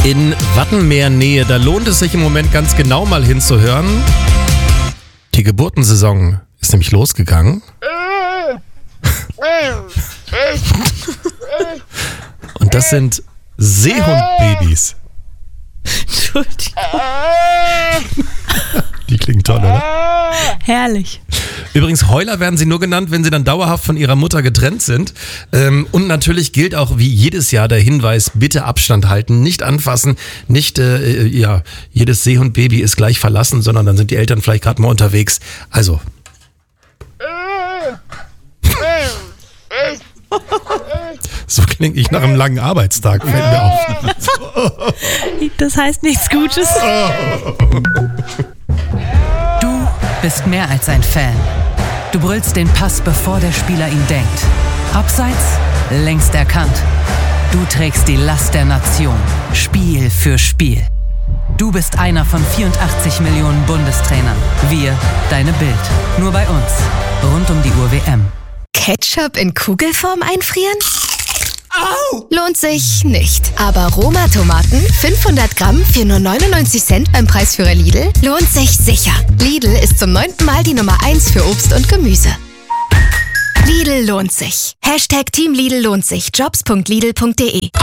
In Wattenmeernähe, da lohnt es sich im Moment ganz genau mal hinzuhören. Die Geburtensaison ist nämlich losgegangen. Und das sind Seehundbabys. Entschuldigung. Die klingen toll, oder? Herrlich. Übrigens, Heuler werden sie nur genannt, wenn sie dann dauerhaft von ihrer Mutter getrennt sind. Und natürlich gilt auch wie jedes Jahr der Hinweis, bitte Abstand halten, nicht anfassen, nicht jedes Seehundbaby ist gleich verlassen, sondern dann sind die Eltern vielleicht gerade mal unterwegs. Also. So klinge ich nach einem langen Arbeitstag, fällt mir auf. Das heißt nichts Gutes. Du bist mehr als ein Fan. Du brüllst den Pass, bevor der Spieler ihn denkt. Abseits, längst erkannt. Du trägst die Last der Nation, Spiel für Spiel. Du bist einer von 84 Millionen Bundestrainern. Wir, deine Bild. Nur bei uns. Rund um die Uhr WM. Ketchup in Kugelform einfrieren? Au! Lohnt sich nicht. Aber Roma-Tomaten, 500 Gramm für nur 99 Cent beim Preisführer Lidl, lohnt sich sicher. Lidl ist zum 9. Mal die Nummer 1 für Obst und Gemüse. Lidl lohnt sich. #Team Lidl lohnt sich. Jobs.lidl.de